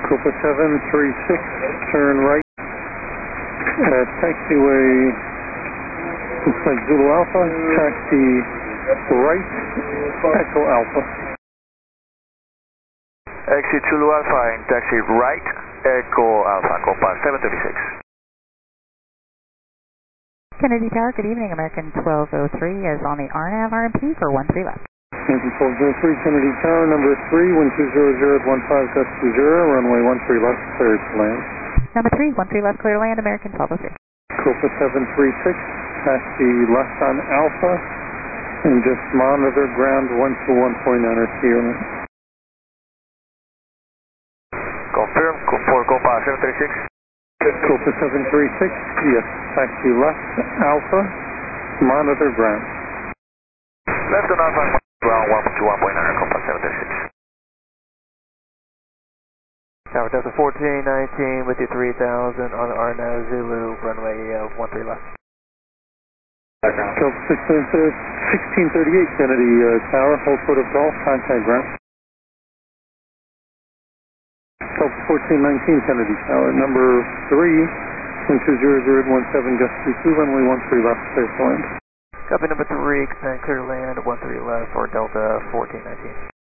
Copa 736, turn right. Taxiway, looks like Zulu Alpha, taxi right, Echo Alpha. Exit Zulu Alpha and taxi right, Echo Alpha, Copa 736. Kennedy Tower, good evening. American 1203 is on the RNAV RMP for 13 left. American 1203, Kennedy Tower, number 3, 1200 at 15.20, runway 13 left, cleared to land. Number 3, 13 left, clear to land, American 1203. Copa 736, taxi left on Alpha, and just monitor ground 121.9 or unit. Confirm for Copa 736. Copa 736, yes, taxi left, Alpha, monitor ground. Left on Alpha, ground 121.9, Copa 736. Tower Delta 1419 with you 3000 on RNAV Zulu, runway 13 left. Delta 1638, Kennedy Tower, hold port of Golf, contact ground. Delta 1419, Kennedy Tower, number 3, 1200 at 17, gust 22, runway 13 left, clear to land. Copy number 3, clear to land, 13 left for Delta 1419.